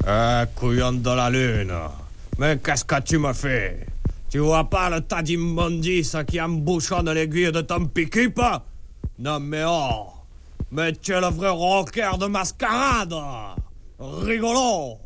Couillon de la lune. Mais qu'est-ce que tu me fais? Tu vois pas le tas d'immondices qui embouchonne l'aiguille de ton pick-up? Non mais oh! Mais tu es le vrai rocker de mascarade! Rigolo!